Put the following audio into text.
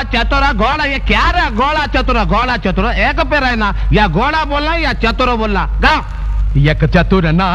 चतुर घोड़ा, ये क्या रहा? घोड़ा चतुर एक पे रहना, या घोड़ा बोलना या चतुर बोलना। गाओ। एक चतुर ना